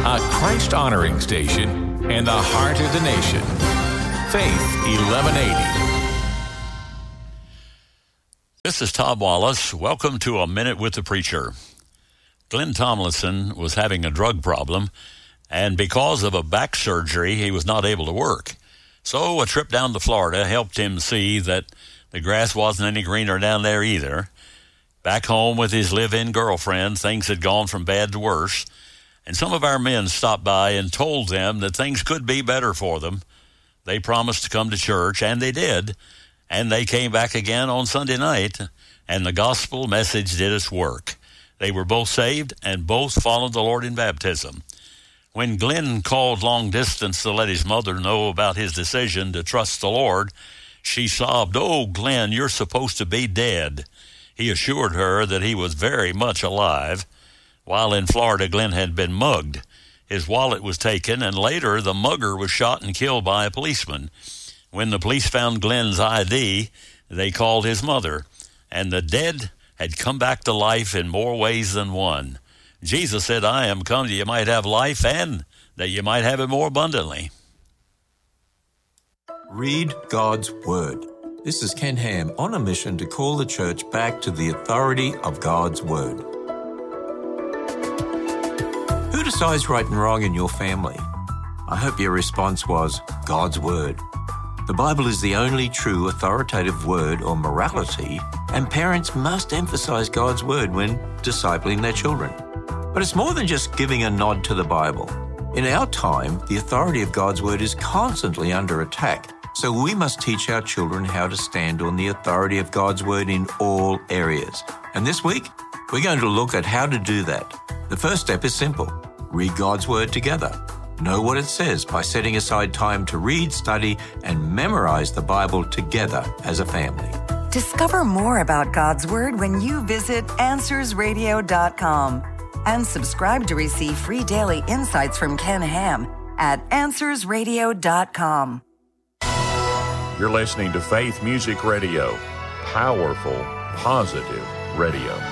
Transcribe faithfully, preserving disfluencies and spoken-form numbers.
a Christ-honoring station in the heart of the nation. Faith eleven eighty. This is Tom Wallace. Welcome to A Minute with the Preacher. Glenn Tomlinson was having a drug problem, and because of a back surgery, he was not able to work. So a trip down to Florida helped him see that the grass wasn't any greener down there either. Back home with his live-in girlfriend, things had gone from bad to worse, and some of our men stopped by and told them that things could be better for them. They promised to come to church, and they did, and they came back again on Sunday night, and the gospel message did its work. They were both saved and both followed the Lord in baptism. When Glenn called long distance to let his mother know about his decision to trust the Lord, she sobbed, "Oh, Glenn, you're supposed to be dead." He assured her that he was very much alive. While in Florida, Glenn had been mugged. His wallet was taken, and later the mugger was shot and killed by a policeman. When the police found Glenn's I D, they called his mother, and the dead had come back to life in more ways than one. Jesus said, "I am come that you might have life and that you might have it more abundantly." Read God's Word. This is Ken Ham on a mission to call the church back to the authority of God's Word. Who decides right and wrong in your family? I hope your response was God's Word. The Bible is the only true authoritative word or morality, and parents must emphasize God's Word when discipling their children. But it's more than just giving a nod to the Bible. In our time, the authority of God's Word is constantly under attack. So we must teach our children how to stand on the authority of God's Word in all areas. And this week, we're going to look at how to do that. The first step is simple. Read God's Word together. Know what it says by setting aside time to read, study, and memorize the Bible together as a family. Discover more about God's Word when you visit answers radio dot com and subscribe to receive free daily insights from Ken Ham at answers radio dot com. You're listening to Faith Music Radio, powerful, positive radio.